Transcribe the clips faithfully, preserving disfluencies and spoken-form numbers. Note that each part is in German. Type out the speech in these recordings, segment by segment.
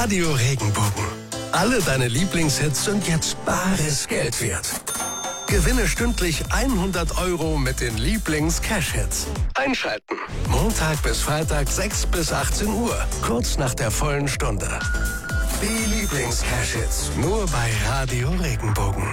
Radio Regenbogen. Alle deine Lieblingshits sind jetzt bares Geld wert. Gewinne stündlich hundert Euro mit den Lieblings-Cash-Hits. Einschalten. Montag bis Freitag sechs bis achtzehn Uhr. Kurz nach der vollen Stunde. Die Lieblings-Cash-Hits. Nur bei Radio Regenbogen.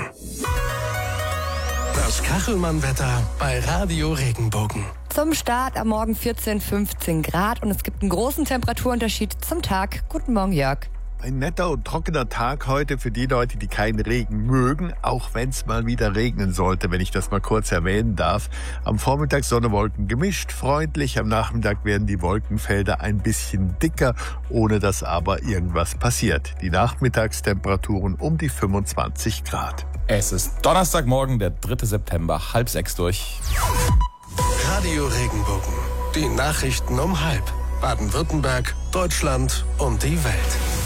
Das Kachelmann-Wetter bei Radio Regenbogen. Zum Start am Morgen vierzehn, fünfzehn Grad und es gibt einen großen Temperaturunterschied zum Tag. Guten Morgen, Jörg. Ein netter und trockener Tag heute für die Leute, die keinen Regen mögen, auch wenn es mal wieder regnen sollte, wenn ich das mal kurz erwähnen darf. Am Vormittag Sonne, Wolken gemischt, freundlich. Am Nachmittag werden die Wolkenfelder ein bisschen dicker, ohne dass aber irgendwas passiert. Die Nachmittagstemperaturen um die fünfundzwanzig Grad. Es ist Donnerstagmorgen, der dritte September, halb sechs durch. Radio Regenbogen. Die Nachrichten um halb. Baden-Württemberg, Deutschland und die Welt.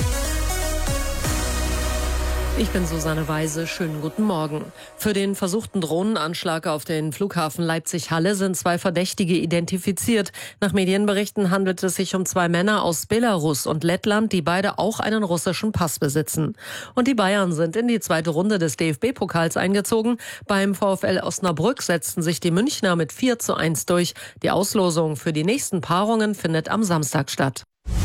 Ich bin Susanne Weise. Schönen guten Morgen. Für den versuchten Drohnenanschlag auf den Flughafen Leipzig-Halle sind zwei Verdächtige identifiziert. Nach Medienberichten handelt es sich um zwei Männer aus Belarus und Lettland, die beide auch einen russischen Pass besitzen. Und die Bayern sind in die zweite Runde des D F B-Pokals eingezogen. Beim VfL Osnabrück setzten sich die Münchner mit vier zu eins durch. Die Auslosung für die nächsten Paarungen findet am Samstag statt.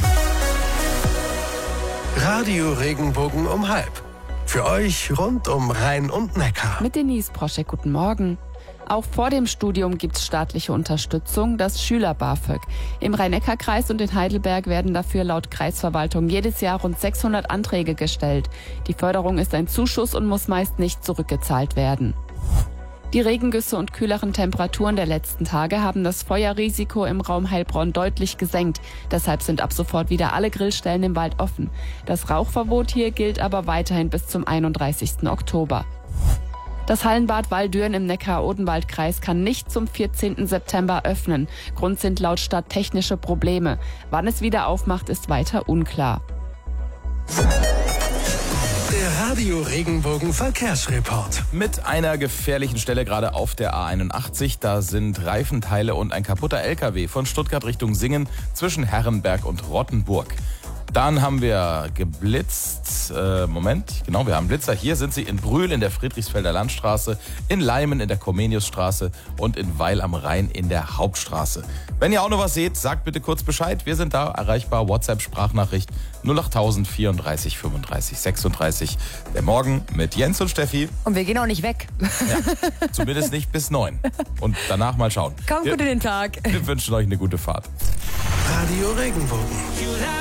Radio Regenbogen um halb. Für euch rund um Rhein und Neckar. Mit Denise Proschek, guten Morgen. Auch vor dem Studium gibt es staatliche Unterstützung, das Schüler-BAföG. Im Rhein-Neckar-Kreis und in Heidelberg werden dafür laut Kreisverwaltung jedes Jahr rund sechshundert Anträge gestellt. Die Förderung ist ein Zuschuss und muss meist nicht zurückgezahlt werden. Die Regengüsse und kühleren Temperaturen der letzten Tage haben das Feuerrisiko im Raum Heilbronn deutlich gesenkt. Deshalb sind ab sofort wieder alle Grillstellen im Wald offen. Das Rauchverbot hier gilt aber weiterhin bis zum einunddreißigsten Oktober. Das Hallenbad Walldürn im Neckar-Odenwald-Kreis kann nicht zum vierzehnten September öffnen. Grund sind laut Stadt technische Probleme. Wann es wieder aufmacht, ist weiter unklar. Der Radio Regenbogen Verkehrsreport. Mit einer gefährlichen Stelle gerade auf der A einundachtzig. Da sind Reifenteile und ein kaputter L K W von Stuttgart Richtung Singen zwischen Herrenberg und Rottenburg. Dann haben wir geblitzt, äh, Moment, genau, wir haben Blitzer. Hier sind sie in Brühl in der Friedrichsfelder Landstraße, in Leimen in der Comeniusstraße und in Weil am Rhein in der Hauptstraße. Wenn ihr auch noch was seht, sagt bitte kurz Bescheid. Wir sind da erreichbar, WhatsApp-Sprachnachricht null acht null null vierunddreißig fünfunddreißig sechsunddreißig. Der Morgen mit Jens und Steffi. Und wir gehen auch nicht weg. Ja, zumindest nicht bis neun. Und danach mal schauen. Kommt gut in den Tag. Wir wünschen euch eine gute Fahrt. Radio Regenbogen.